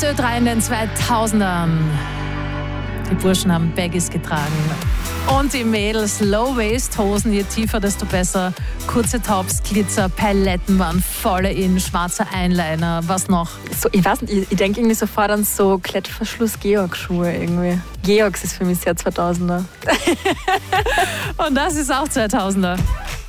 Ö3 in den 2000ern. Die Burschen haben Baggies getragen. Und die Mädels Low-Waist-Hosen, je tiefer, desto besser. Kurze Tops, Glitzer, Paletten waren voll in, schwarzer Eyeliner, was noch? So, ich weiß nicht, ich denke irgendwie sofort an so Klettverschluss-Georg-Schuhe irgendwie. Georgs ist für mich sehr 2000er. Und das ist auch 2000er.